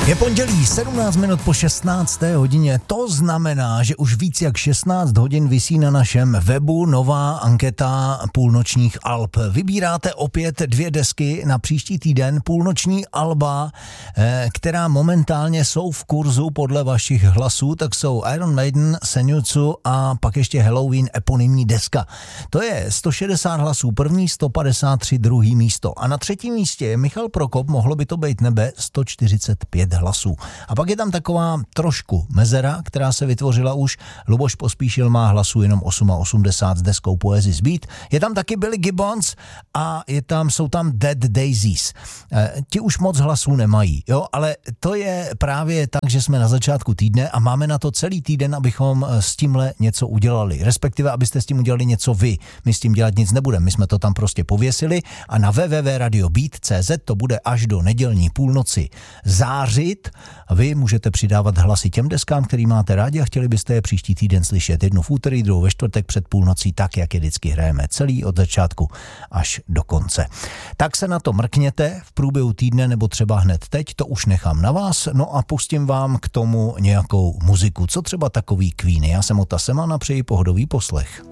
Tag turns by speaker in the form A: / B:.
A: Je pondělí, 17 minut po 16. hodině. To znamená, že už víc jak 16 hodin visí na našem webu nová anketa půlnočních alb. Vybíráte opět 2 desky na příští týden, půlnoční alba, která momentálně jsou v kurzu podle vašich hlasů, tak jsou Iron Maiden, Senjutsu a pak ještě Halloween eponymní deska. To je 160 hlasů první, 153 druhý místo. A na třetím místě je Michal Prokop, mohlo by to být nebe, 145 hlasů. A pak je tam taková trošku mezera, která se vytvořila už. Luboš Pospíšil má hlasů jenom 88 s deskou Poesis Beat. Je tam taky Billy Gibbons a jsou tam Dead Daisies. Ti už moc hlasů nemají, jo, ale to je právě tak, že jsme na začátku týdne a máme na to celý týden, abychom s tímhle něco udělali. Respektive, abyste s tím udělali něco vy. My s tím dělat nic nebudeme. My jsme to tam prostě pověsili a na www.radiobeat.cz to bude až do nedělní půlnoci zářit a vy můžete přidávat hlasy těm deskám, který máte rádi a chtěli byste je příští týden slyšet. Jednu v úterý, druhou ve čtvrtek před půlnocí, tak jak je vždycky hrajeme celý od začátku až do konce. Tak se na to mrkněte v průběhu týdne nebo třeba hned teď, to už nechám na vás, no a pustím vám k tomu nějakou muziku, co třeba takový Queeny. Já jsem Ota Semana, přeji pohodový poslech.